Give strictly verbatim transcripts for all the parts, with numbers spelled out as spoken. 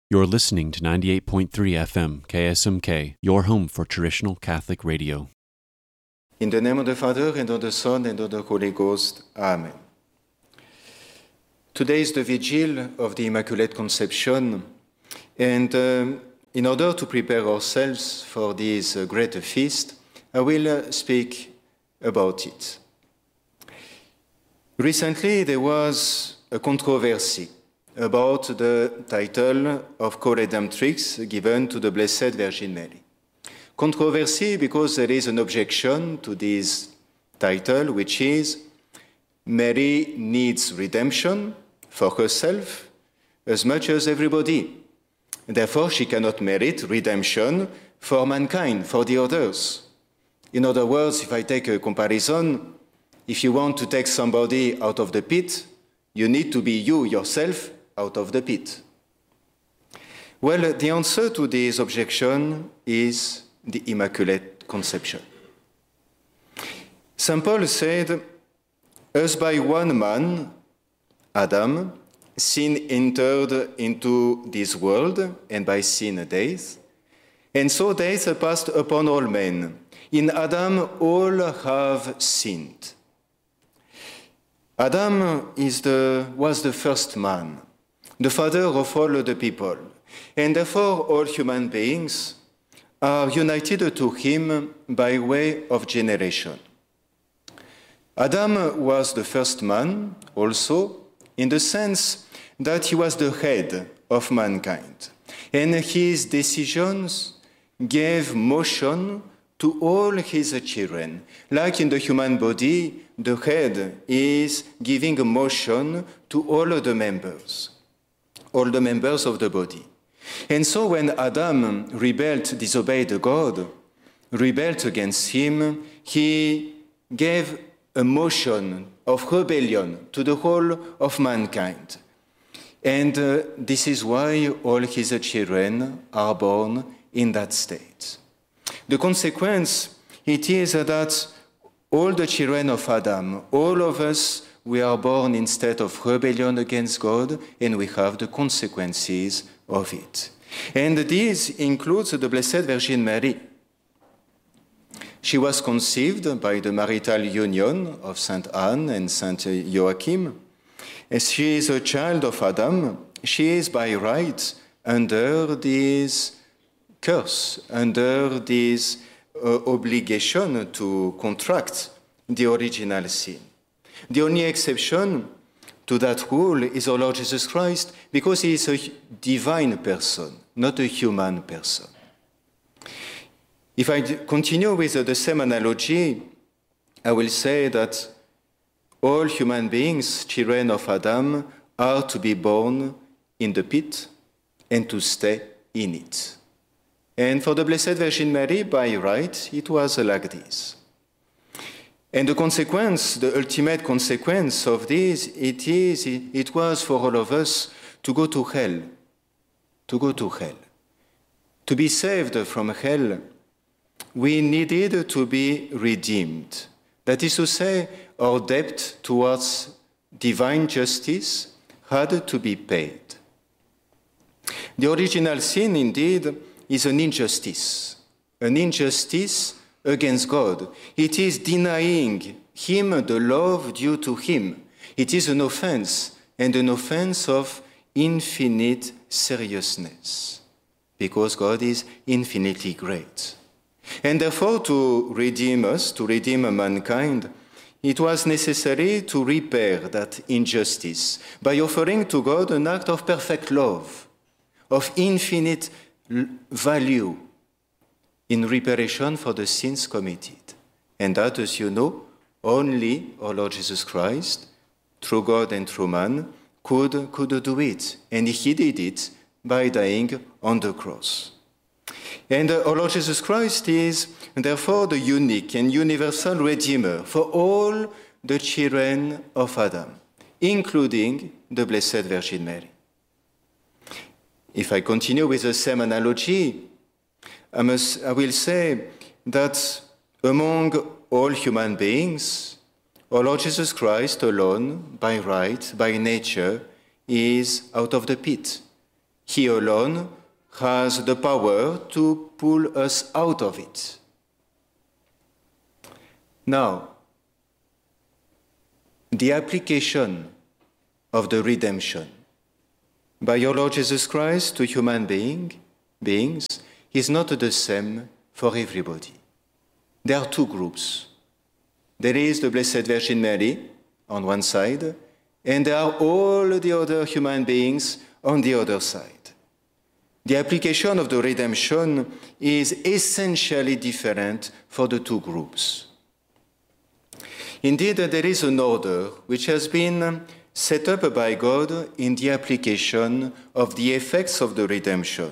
You're listening to ninety-eight point three F M K S M K, your home for traditional Catholic radio. In the name of the Father, and of the Son, and of the Holy Ghost. Amen. Today is the Vigil of the Immaculate Conception, and um, in order to prepare ourselves for this uh, great feast, I will uh, speak about it. Recently, there was a controversy about the title of co-redemptrix given to the Blessed Virgin Mary. Controversy because there is an objection to this title, which is Mary needs redemption for herself as much as everybody. Therefore, she cannot merit redemption for mankind, for the others. In other words, if I take a comparison, if you want to take somebody out of the pit, you need to be you yourself out of the pit. Well, the answer to this objection is the Immaculate Conception. Saint Paul said, as by one man, Adam, sin entered into this world, and by sin death, and so death passed upon all men. In Adam all have sinned. Adam is the, was the first man, the father of all the people, and therefore all human beings are united to him by way of generation. Adam was the first man also in the sense that he was the head of mankind, and his decisions gave motion to all his children. Like in the human body, the head is giving motion to all the members. all the members of the body. And so when Adam rebelled, disobeyed God, rebelled against him, he gave a motion of rebellion to the whole of mankind. And uh, this is why all his children are born in that state. The consequence, it is that all the children of Adam, all of us, we are born in state of rebellion against God, and we have the consequences of it. And this includes the Blessed Virgin Mary. She was conceived by the marital union of Saint Anne and Saint Joachim. As she is a child of Adam, she is by right under this curse, under this uh, obligation to contract the original sin. The only exception to that rule is our Lord Jesus Christ, because he is a divine person, not a human person. If I continue with the same analogy, I will say that all human beings, children of Adam, are to be born in the pit and to stay in it. And for the Blessed Virgin Mary, by right, it was like this. And the consequence, the ultimate consequence of this, it is, it was for all of us to go to hell, to go to hell. To be saved from hell, we needed to be redeemed. That is to say, our debt towards divine justice had to be paid. The original sin, indeed, is an injustice, an injustice against God. It is denying him the love due to him. It is an offense, and an offense of infinite seriousness, because God is infinitely great. And therefore, to redeem us, to redeem mankind, it was necessary to repair that injustice by offering to God an act of perfect love, of infinite value, in reparation for the sins committed. And that, as you know, only our Lord Jesus Christ, through God and through man, could, could do it. And he did it by dying on the cross. And our Lord Jesus Christ is, therefore, the unique and universal Redeemer for all the children of Adam, including the Blessed Virgin Mary. If I continue with the same analogy, I, must, I will say that among all human beings, our Lord Jesus Christ alone, by right, by nature, is out of the pit. He alone has the power to pull us out of it. Now, the application of the redemption by your Lord Jesus Christ to human being, beings is not the same for everybody. There are two groups. There is the Blessed Virgin Mary on one side, and there are all the other human beings on the other side. The application of the redemption is essentially different for the two groups. Indeed, there is an order which has been set up by God in the application of the effects of the redemption.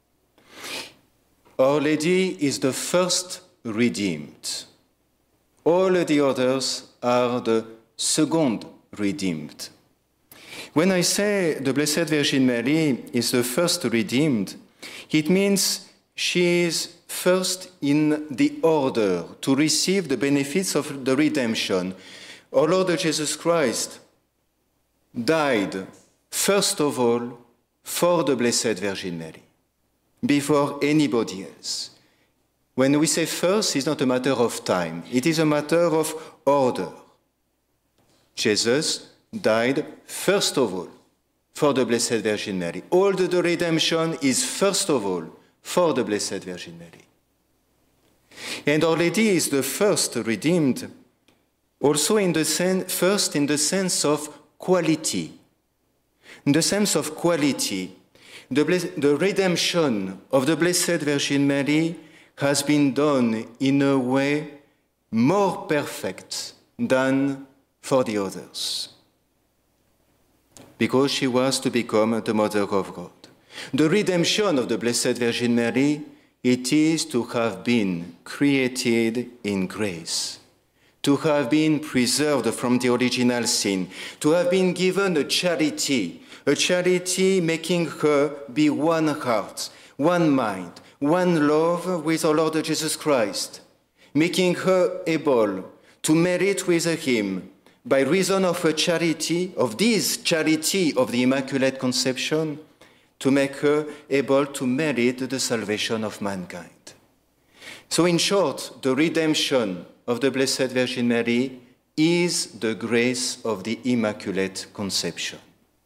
Our Lady is the first redeemed. All the others are the second redeemed. When I say the Blessed Virgin Mary is the first redeemed, it means she is first in the order to receive the benefits of the redemption. Our Lord Jesus Christ died first of all for the Blessed Virgin Mary, before anybody else. When we say first, it's not a matter of time, it is a matter of order. Jesus died first of all for the Blessed Virgin Mary. All the, the redemption is first of all for the Blessed Virgin Mary. And Our Lady is the first redeemed, also in the sen- first in the sense of quality. In the sense of quality, the, bles- the redemption of the Blessed Virgin Mary has been done in a way more perfect than for the others, because she was to become the Mother of God. The redemption of the Blessed Virgin Mary, it is to have been created in grace, to have been preserved from the original sin, to have been given a charity, a charity making her be one heart, one mind, one love with our Lord Jesus Christ, making her able to merit with Him by reason of a charity, of this charity of the Immaculate Conception, to make her able to merit the salvation of mankind. So in short, the redemption of the Blessed Virgin Mary is the grace of the Immaculate Conception.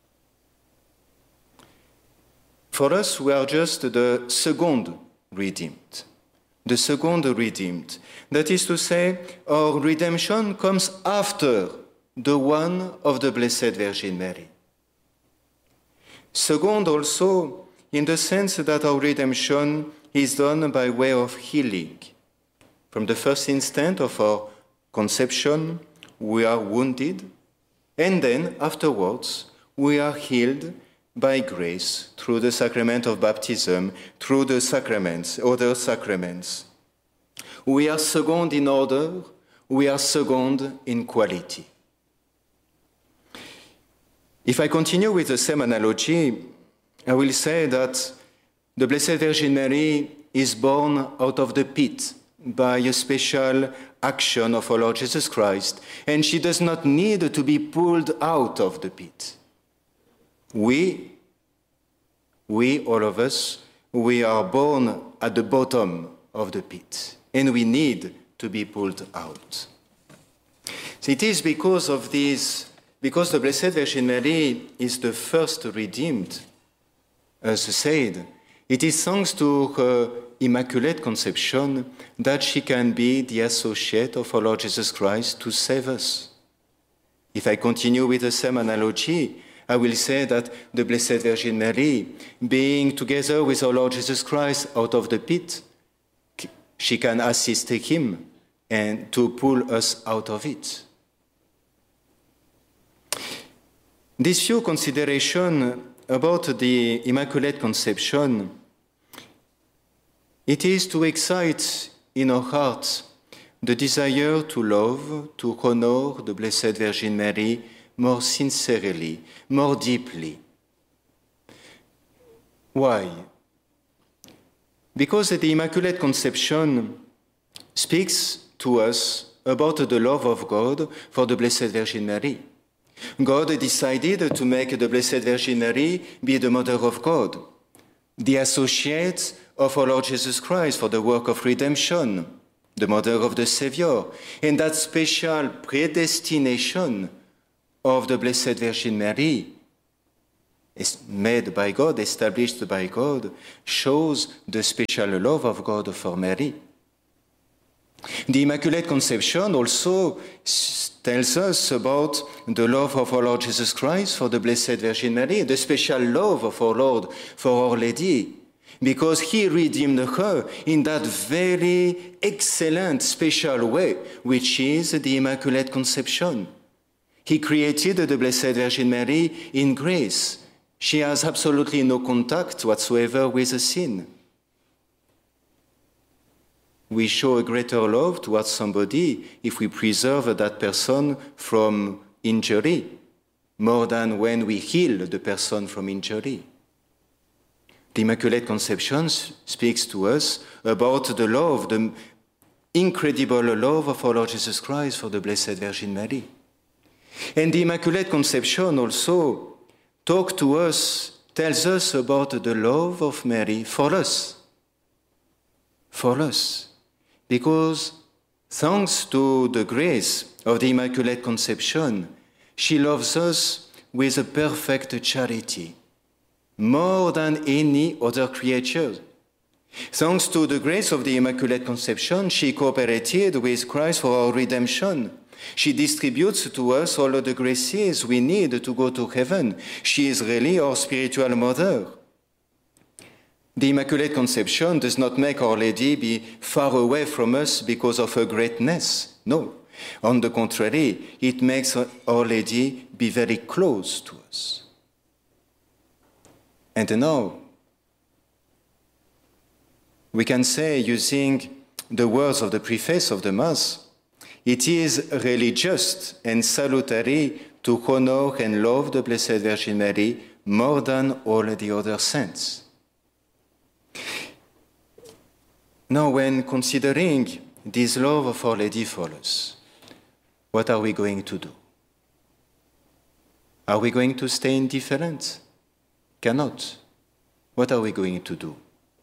For us, we are just the second redeemed. The second redeemed. That is to say, our redemption comes after the one of the Blessed Virgin Mary. Second also, in the sense that our redemption is done by way of healing. From the first instant of our conception, we are wounded, and then afterwards, we are healed by grace through the sacrament of baptism, through the sacraments, other sacraments. We are second in order, we are second in quality. If I continue with the same analogy, I will say that the Blessed Virgin Mary is born out of the pit by a special action of our Lord Jesus Christ, and she does not need to be pulled out of the pit. We, we, all of us, we are born at the bottom of the pit, and we need to be pulled out. So it is because of this, because the Blessed Virgin Mary is the first redeemed, as said, it is thanks to her Immaculate Conception that she can be the associate of our Lord Jesus Christ to save us. If I continue with the same analogy, I will say that the Blessed Virgin Mary, being together with our Lord Jesus Christ out of the pit, she can assist him and to pull us out of it. These few considerations about the Immaculate Conception, it is to excite in our hearts the desire to love, to honor the Blessed Virgin Mary more sincerely, more deeply. Why? Because the Immaculate Conception speaks to us about the love of God for the Blessed Virgin Mary. God decided to make the Blessed Virgin Mary be the Mother of God. the associate of our Lord Jesus Christ for the work of redemption, the mother of the Savior, and that special predestination of the Blessed Virgin Mary, is made by God, established by God, shows the special love of God for Mary. The Immaculate Conception also tells us about the love of our Lord Jesus Christ for the Blessed Virgin Mary, the special love of our Lord for Our Lady, because he redeemed her in that very excellent, special way, which is the Immaculate Conception. He created the Blessed Virgin Mary in grace. She has absolutely no contact whatsoever with a sin. We show a greater love towards somebody if we preserve that person from injury, more than when we heal the person from injury. The Immaculate Conception speaks to us about the love, the incredible love of our Lord Jesus Christ for the Blessed Virgin Mary. And the Immaculate Conception also talks to us, tells us about the love of Mary for us. For us. Because thanks to the grace of the Immaculate Conception, she loves us with a perfect charity, more than any other creature. Thanks to the grace of the Immaculate Conception, she cooperated with Christ for our redemption. She distributes to us all of the graces we need to go to heaven. She is really our spiritual mother. The Immaculate Conception does not make Our Lady be far away from us because of her greatness. No. On the contrary, it makes Our Lady be very close to us. And now, we can say, using the words of the preface of the Mass, it is really just and salutary to honor and love the Blessed Virgin Mary more than all the other saints. Now, when considering this love of Our Lady for us, what are we going to do? Are we going to stay indifferent? Cannot. What are we going to do?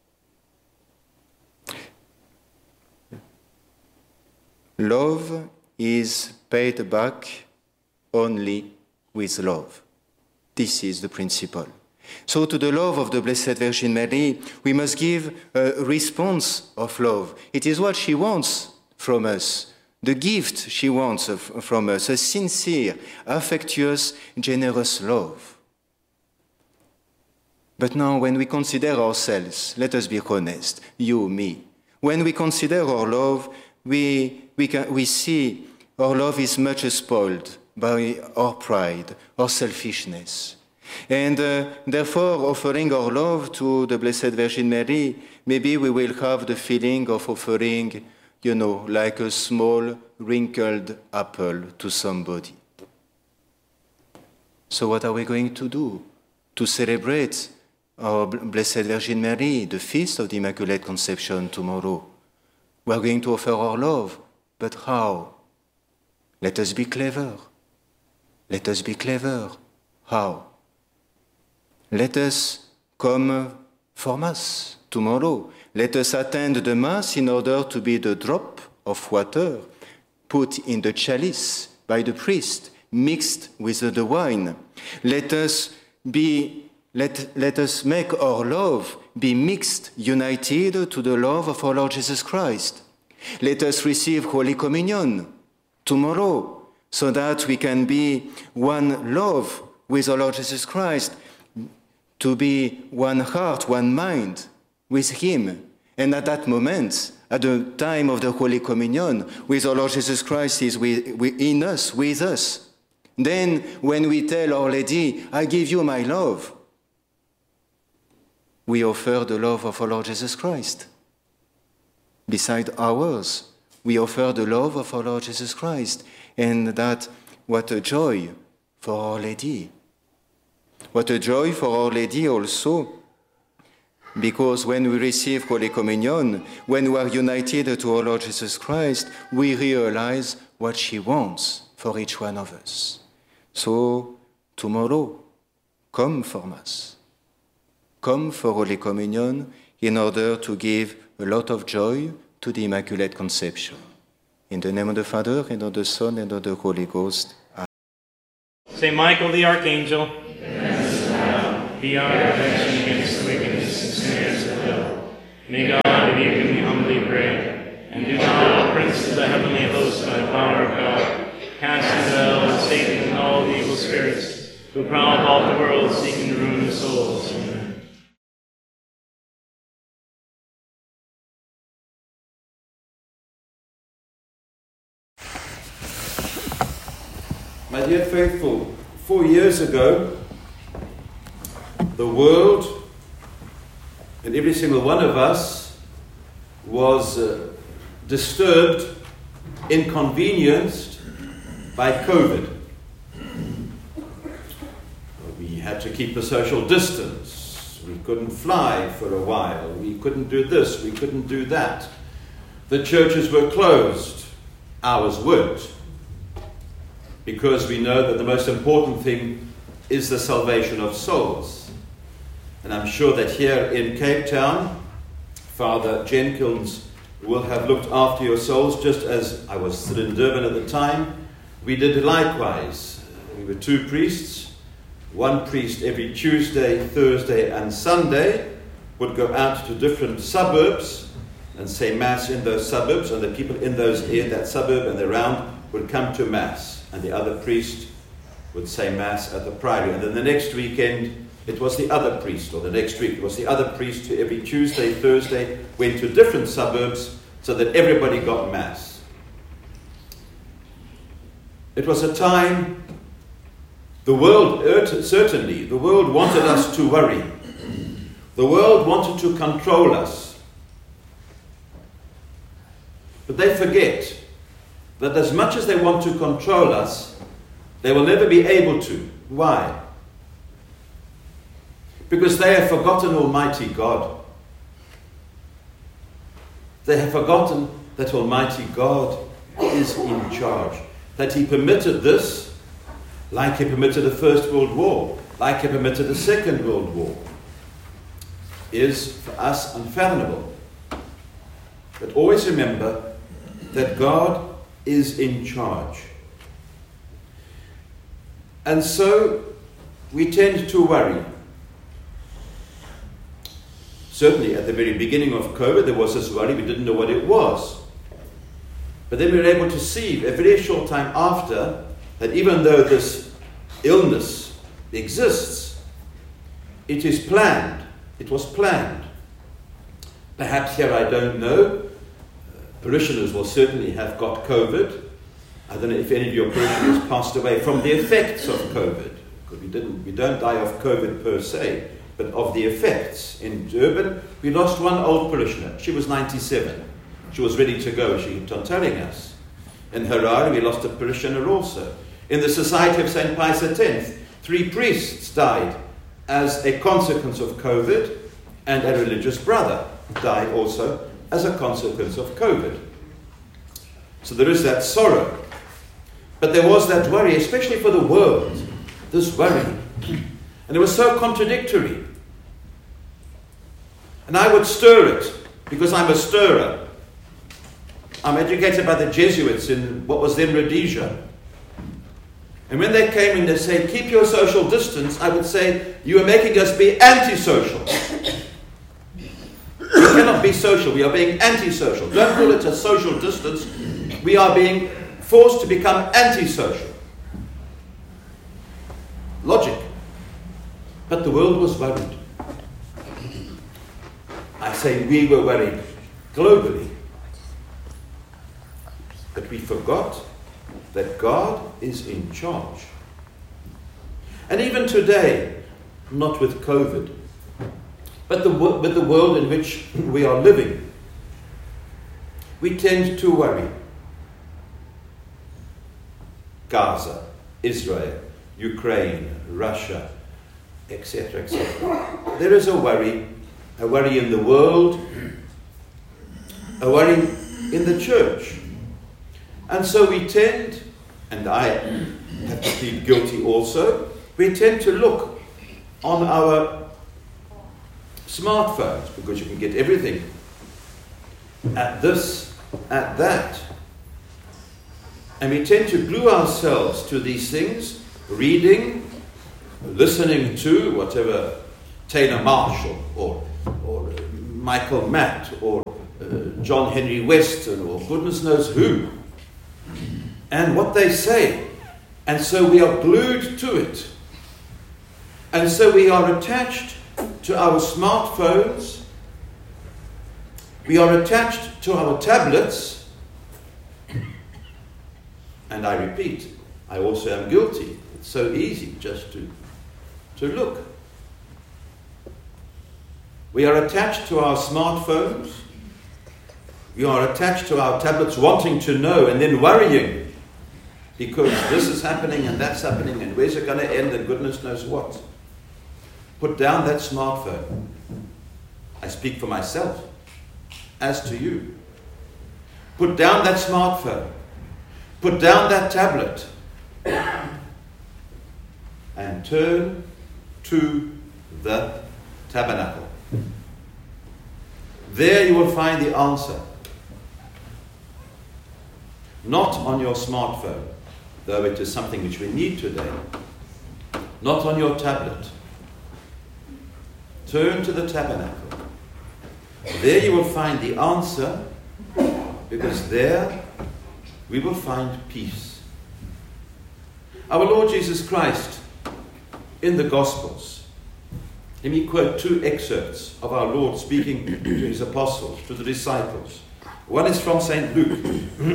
Love is paid back only with love. This is the principle. So to the love of the Blessed Virgin Mary, we must give a response of love. It is what she wants from us, the gift she wants from us, a sincere, affectuous, generous love. But now when we consider ourselves, let us be honest, you, me, when we consider our love, we, we, can, we see our love is much spoiled by our pride, our selfishness. And uh, therefore, offering our love to the Blessed Virgin Mary, maybe we will have the feeling of offering, you know, like a small wrinkled apple to somebody. So what are we going to do to celebrate our Blessed Virgin Mary, the feast of the Immaculate Conception tomorrow? We are going to offer our love, but how? Let us be clever. Let us be clever. How? Let us come for Mass tomorrow. Let us attend the Mass in order to be the drop of water put in the chalice by the priest, mixed with the wine. Let us be, let, let us make our love be mixed, united to the love of our Lord Jesus Christ. Let us receive Holy Communion tomorrow, so that we can be one love with our Lord Jesus Christ, to be one heart, one mind with Him. And at that moment, at the time of the Holy Communion, with our Lord Jesus Christ is in us, with us. Then, when we tell Our Lady, I give you my love, we offer the love of our Lord Jesus Christ. Beside ours, we offer the love of our Lord Jesus Christ. And that, what a joy for Our Lady. What a joy for Our Lady also, because when we receive Holy Communion, when we are united to our Lord Jesus Christ, we realize what she wants for each one of us. So, tomorrow, come for Mass. come for Holy Communion in order to give a lot of joy to the Immaculate Conception. In the name of the Father, and of the Son, and of the Holy Ghost. Amen. Saint Michael the Archangel, be our protection against the wickedness and snares of hell. May God rebuke him, we humbly pray. And do not, O Prince of the heavenly host, by the power of God, cast into hell and Satan and all the evil spirits who prowl about the world seeking the ruin of souls. Amen. My dear faithful, four years ago, the world and every single one of us was uh, disturbed, inconvenienced by COVID. We had to keep a social distance. We couldn't fly for a while. We couldn't do this. We couldn't do that. The churches were closed. Ours weren't. Because we know that the most important thing is the salvation of souls. And I'm sure that here in Cape Town, Father Jenkins will have looked after your souls, just as I was still in Durban at the time. We did likewise. We were two priests. One priest every Tuesday, Thursday, and Sunday would go out to different suburbs and say Mass in those suburbs, and the people in those in that suburb and around would come to Mass. And the other priest would say Mass at the Priory. And then the next weekend, it was the other priest, or the next week, it was the other priest who every Tuesday, Thursday went to different suburbs so that everybody got Mass. It was a time, the world, certainly, the world wanted us to worry. The world wanted to control us. But they forget that as much as they want to control us, they will never be able to. Why? Because they have forgotten Almighty God. They have forgotten that Almighty God is in charge. That He permitted this, like He permitted the First World War, like He permitted the Second World War, is for us unfathomable. But always remember that God is in charge. And so we tend to worry. Certainly at the very beginning of COVID there was this worry, we didn't know what it was. But then we were able to see a very short time after that even though this illness exists, it is planned. It was planned. Perhaps here, I don't know, parishioners will certainly have got COVID. I don't know if any of your parishioners passed away from the effects of COVID. Because we didn't, we don't die of COVID per se, but of the effects. In Durban, we lost one old parishioner. She was ninety-seven. She was ready to go, she kept on telling us. In Harare, we lost a parishioner also. In the Society of Saint Pius X, three priests died as a consequence of COVID, and a religious brother died also as a consequence of COVID. So there is that sorrow. But there was that worry, especially for the world, this worry. And it was so contradictory. And I would stir it, because I'm a stirrer. I'm educated by the Jesuits in what was then Rhodesia. And when they came and they said, keep your social distance, I would say, you are making us be antisocial. We cannot be social, we are being antisocial. Don't call it a social distance. We are being forced to become antisocial. Logic. But the world was worried. I say we were worried globally. But we forgot that God is in charge. And even today, not with COVID, but the, with the world in which we are living, we tend to worry. Gaza, Israel, Ukraine, Russia, et cetera, et cetera. There is a worry, a worry in the world, a worry in the church. And so we tend, and I have to plead guilty also, we tend to look on our smartphones, because you can get everything at this, at that. And we tend to glue ourselves to these things, reading, listening to whatever Taylor Marshall or, or uh, Michael Matt or uh, John Henry Weston or goodness knows who, and what they say. And so we are glued to it. And so we are attached to our smartphones. We are attached to our tablets. And I repeat, I also am guilty. It's so easy just to, to look. We are attached to our smartphones. We are attached to our tablets, wanting to know and then worrying because this is happening and that's happening and where's it going to end and goodness knows what. Put down that smartphone. I speak for myself, as to you. Put down that smartphone. Put down that tablet. And turn to the tabernacle. There you will find the answer. Not on your smartphone, though it is something which we need today. Not on your tablet. Turn to the tabernacle. There you will find the answer, because there we will find peace. Our Lord Jesus Christ, in the Gospels, let me quote two excerpts of our Lord speaking to his apostles, to the disciples. One is from Saint Luke.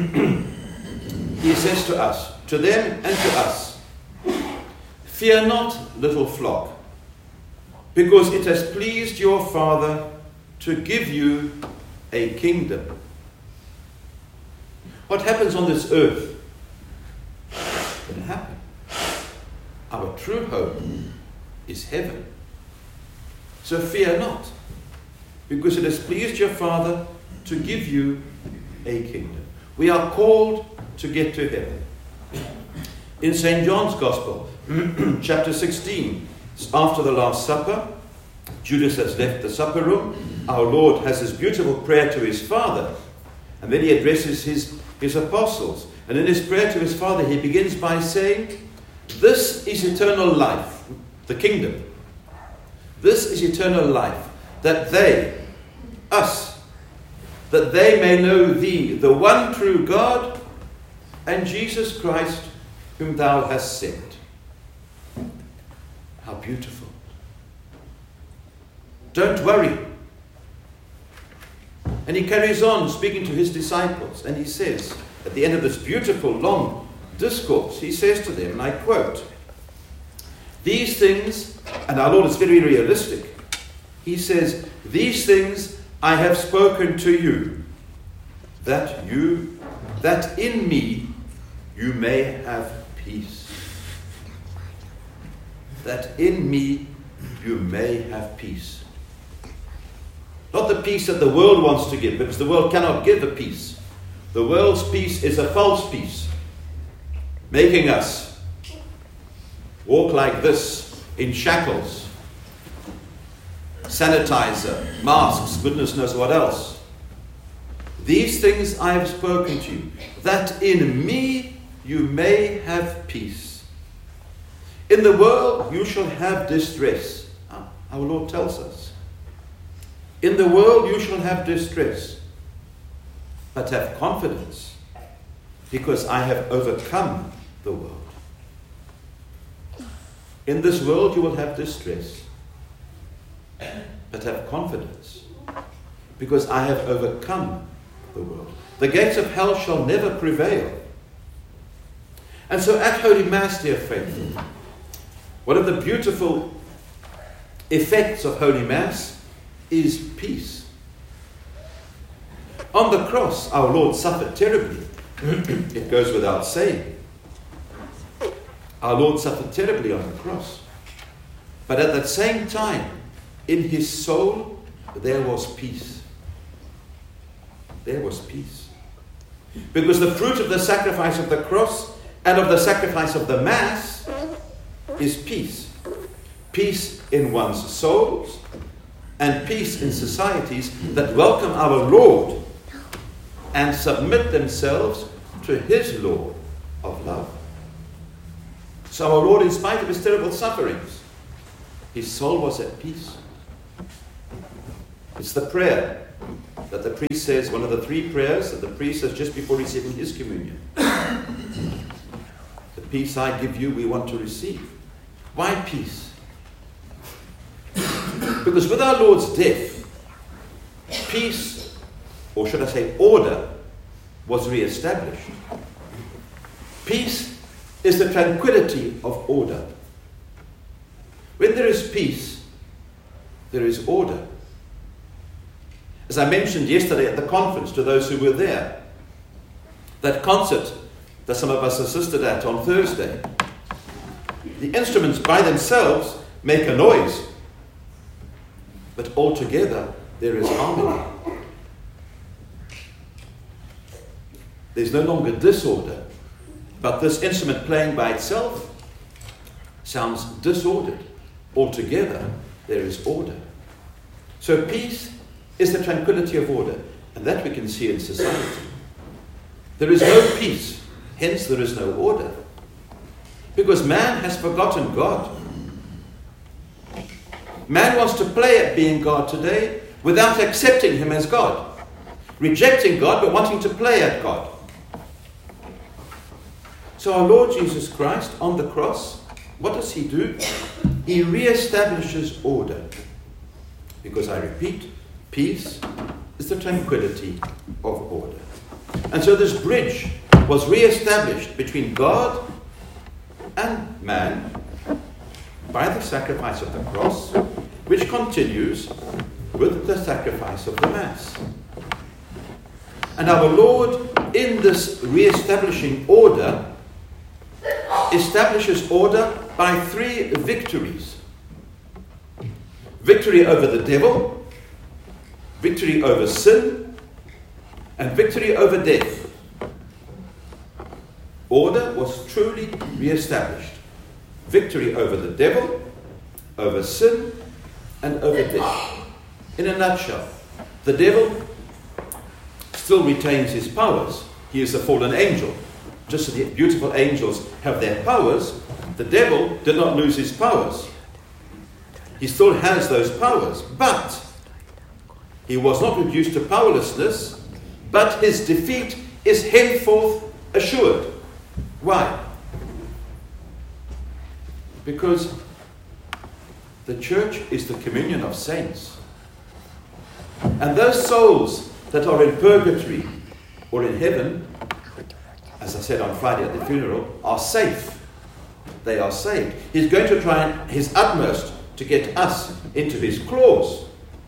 He says to us, to them and to us, "Fear not, little flock, because it has pleased your Father to give you a kingdom." What happens on this earth will happen. Our true home is heaven. So fear not, because it has pleased your Father to give you a kingdom. We are called to get to heaven. In Saint John's Gospel, chapter sixteen, after the Last Supper, Judas has left the supper room. Our Lord has his beautiful prayer to his Father, and then he addresses his, his apostles. And in his prayer to his Father, he begins by saying, "This is eternal life," the kingdom. "This is eternal life, that they, us, that they may know thee, the one true God, and Jesus Christ, whom thou hast sent." How beautiful. Don't worry. And he carries on speaking to his disciples, and he says, at the end of this beautiful, long discourse, he says to them, and I quote, "These things," and our Lord is very realistic, he says, "These things I have spoken to you, that you, that in me you may have peace." That in me you may have peace. Not the peace that the world wants to give, because the world cannot give a peace. The world's peace is a false peace, making us walk like this in shackles, sanitizer, masks, goodness knows what else. "These things I have spoken to you, that in me you may have peace. In the world you shall have distress." Our Lord tells us. "In the world you shall have distress, but have confidence, because I have overcome the world." In this world you will have distress, but have confidence, because I have overcome the world. The gates of hell shall never prevail. And so at Holy Mass, dear faithful, one of the beautiful effects of Holy Mass is peace. On the cross, our Lord suffered terribly. It goes without saying. Our Lord suffered terribly on the cross. But at that same time, in his soul, there was peace. There was peace. Because the fruit of the sacrifice of the cross and of the sacrifice of the Mass is peace. Peace in one's souls and peace in societies that welcome our Lord and submit themselves to his law of love. So our Lord, in spite of his terrible sufferings, his soul was at peace. It's the prayer that the priest says, one of the three prayers that the priest says just before receiving his communion. The peace I give you, we want to receive. Why peace? Because with our Lord's death, peace, or should I say order, was re-established. Peace is the tranquility of order. When there is peace, there is order. As I mentioned yesterday at the conference to those who were there, that concert that some of us assisted at on Thursday, the instruments by themselves make a noise, but altogether there is harmony. There's no longer disorder, but this instrument playing by itself sounds disordered. Altogether there is order. So peace is the tranquility of order, and that we can see in society. There is no peace, hence there is no order, because man has forgotten God. Man wants to play at being God today without accepting him as God, rejecting God but wanting to play at God. So our Lord Jesus Christ on the cross, what does he do? He re-establishes order, because I repeat, peace is the tranquility of order. And so this bridge was re-established between God and man by the sacrifice of the cross, which continues with the sacrifice of the Mass. And our Lord, in this re-establishing order, establishes order by three victories. Victory over the devil, victory over sin, and victory over death. Order was truly re-established. Victory over the devil, over sin, and over death. In a nutshell, the devil still retains his powers. He is a fallen angel. Just as the beautiful angels have their powers, the devil did not lose his powers. He still has those powers, but he was not reduced to powerlessness, but his defeat is henceforth assured. Why? Because the church is the communion of saints. And those souls that are in purgatory or in heaven, as I said on Friday at the funeral, are safe. They are saved. He's going to try his utmost to get us into his claws.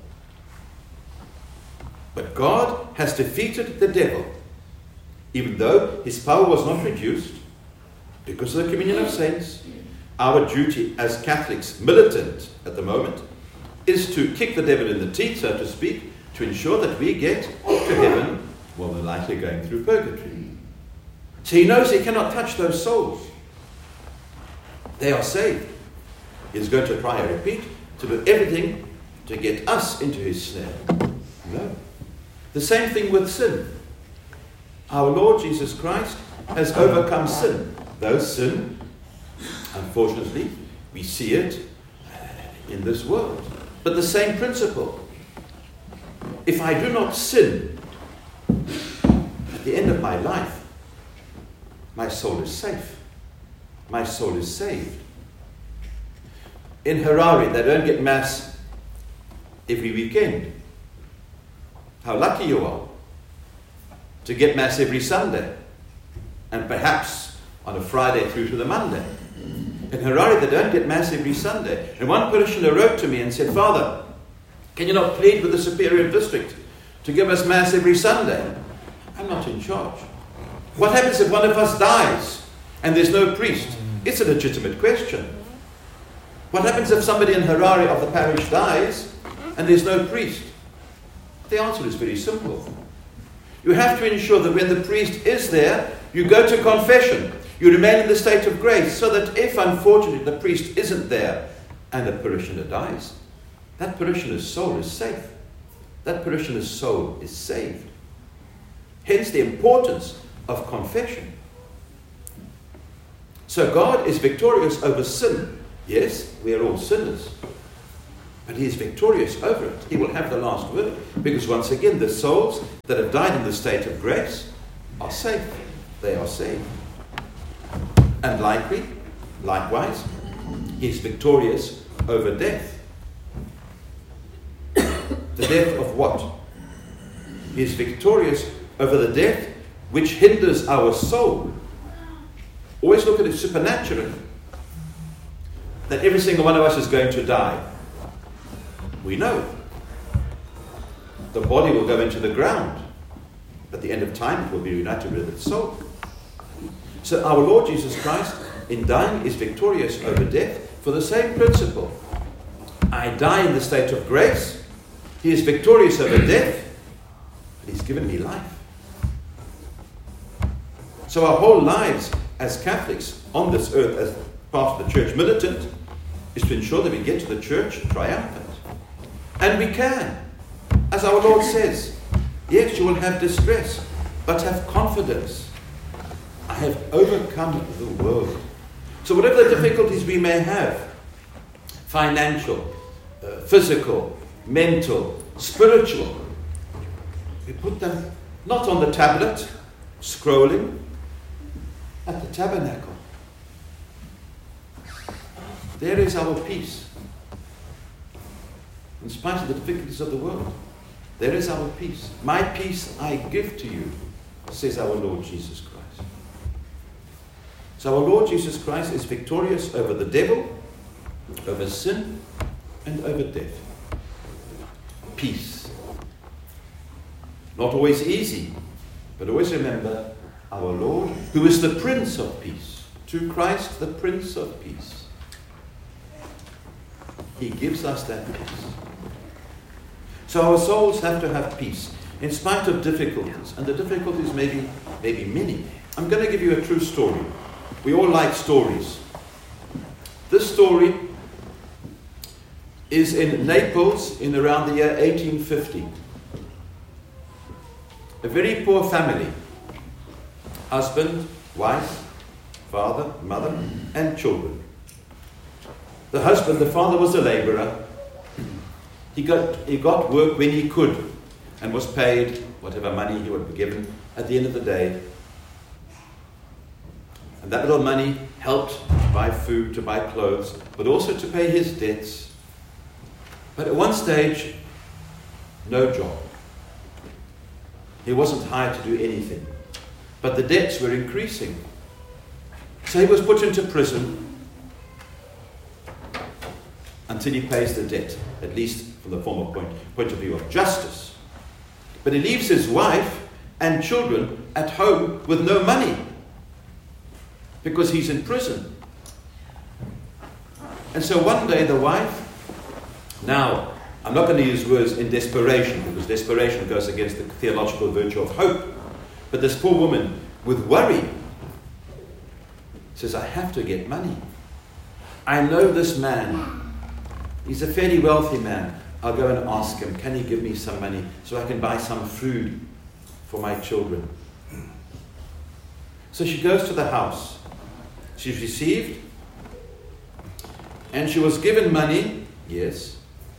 But God has defeated the devil, even though his power was not reduced. Because of the communion of saints, our duty as Catholics, militant at the moment, is to kick the devil in the teeth, so to speak, to ensure that we get to heaven while we're likely going through purgatory. So he knows he cannot touch those souls. They are saved. He's going to try, I repeat, to do everything to get us into his snare. No. The same thing with sin. Our Lord Jesus Christ has overcome sin. Though sin, unfortunately, we see it in this world. But the same principle. If I do not sin, at the end of my life, my soul is safe. My soul is saved. In Harare, they don't get Mass every weekend. How lucky you are to get Mass every Sunday, and perhaps on a Friday through to the Monday. In Harare, they don't get Mass every Sunday. And one parishioner wrote to me and said, "Father, can you not plead with the Superior District to give us Mass every Sunday?" I'm not in charge. What happens if one of us dies and there's no priest? It's a legitimate question. What happens if somebody in Harare of the parish dies and there's no priest? The answer is very simple. You have to ensure that when the priest is there, you go to confession. You remain in the state of grace, so that if, unfortunately, the priest isn't there and the parishioner dies, that parishioner's soul is safe. That parishioner's soul is saved. Hence the importance of confession. So God is victorious over sin. Yes, we are all sinners. But he is victorious over it. He will have the last word. Because once again, the souls that have died in the state of grace are safe. They are saved. And likely, likewise, he is victorious over death. The death of what? He is victorious over the death which hinders our soul. Always look at it supernaturally. That every single one of us is going to die. We know. The body will go into the ground. At the end of time, it will be united with its soul. So our Lord Jesus Christ, in dying, is victorious over death for the same principle. I die in the state of grace. He is victorious over death. But he's given me life. So our whole lives as Catholics on this earth, as part of the church militant, is to ensure that we get to the church triumphant. And we can. As our Lord says, yes, you will have distress, but have confidence. I have overcome the world. So whatever the difficulties we may have, financial, uh, physical, mental, spiritual, we put them not on the tablet, scrolling, at the tabernacle. There is our peace. In spite of the difficulties of the world, there is our peace. My peace I give to you, says our Lord Jesus Christ. So our Lord Jesus Christ is victorious over the devil, over sin, and over death. Peace. Not always easy, but always remember our Lord, who is the Prince of Peace. To Christ, the Prince of Peace. He gives us that peace. So our souls have to have peace, in spite of difficulties. And the difficulties may be, may be many. I'm going to give you a true story. We all like stories. This story is in Naples in around the year eighteen fifty. A very poor family. Husband, wife, father, mother, and children. The husband, the father, was a laborer. He got, he got work when he could and was paid whatever money he would be given at the end of the day. And that little money helped to buy food, to buy clothes, but also to pay his debts. But at one stage, no job. He wasn't hired to do anything. But the debts were increasing. So he was put into prison until he pays the debt, at least from the former point, point of view of justice. But he leaves his wife and children at home with no money because he's in prison. And so one day the wife, now I'm not going to use words in desperation because desperation goes against the theological virtue of hope. But this poor woman, with worry, says, I have to get money. I know this man. He's a fairly wealthy man. I'll go and ask him, can he give me some money so I can buy some food for my children? So she goes to the house. She's received, and she was given money, yes,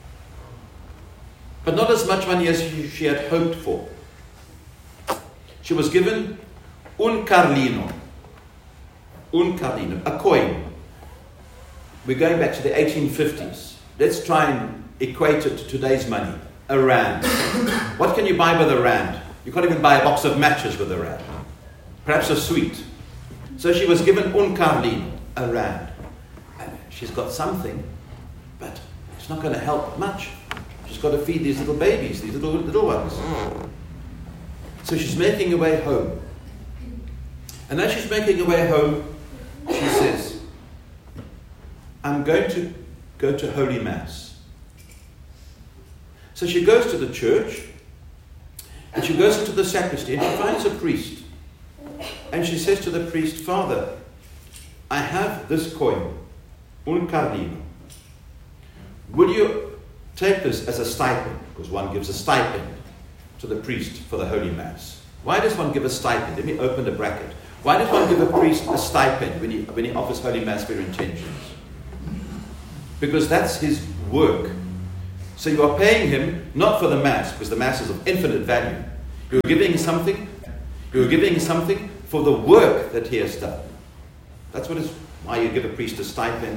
but not as much money as she, she had hoped for. She was given un carlino, un carlino, a coin. We're going back to the eighteen fifties. Let's try and equate it to today's money. A rand. What can you buy with a rand? You can't even buy a box of matches with a rand. Perhaps a sweet. So she was given un carlino, a rand. And she's got something, but it's not going to help much. She's got to feed these little babies, these little little ones. So she's making her way home. And as she's making her way home, she says, I'm going to go to Holy Mass. So she goes to the church, and she goes into the sacristy, and she finds a priest. And she says to the priest, Father, I have this coin, un carlino. Will you take this as a stipend, because one gives a stipend to the priest for the Holy Mass. Why does one give a stipend? Let me open the bracket. Why does one give a priest a stipend when he, when he offers Holy Mass for intentions? Because that's his work. So you are paying him not for the Mass, because the Mass is of infinite value. You're giving him something, you're giving him something for the work that he has done. That's what is why you give a priest a stipend